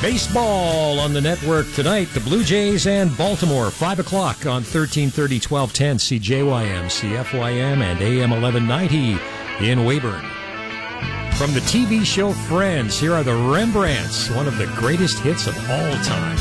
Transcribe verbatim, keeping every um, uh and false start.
Baseball on the network tonight. The Blue Jays and Baltimore, five o'clock on thirteen thirty, twelve ten, C J Y M, C F Y M, and A M eleven ninety in Weyburn. From the T V show Friends, here are the Rembrandts, one of the greatest hits of all time.